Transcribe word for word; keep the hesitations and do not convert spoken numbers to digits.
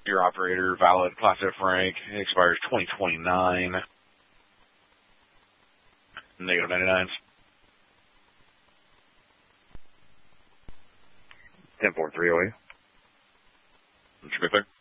Your operator, valid, Class F rank, it expires twenty twenty-nine. Negative ninety-nines. ten four three oh eight. Should be clear.